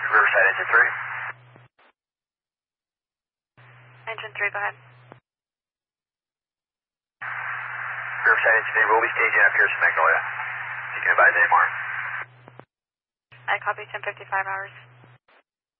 Riverside Engine 3. Engine 3, go ahead. Riverside Engine 3, we'll be staging up here in Magnolia. You can advise AMR. I copy 10:55 hours.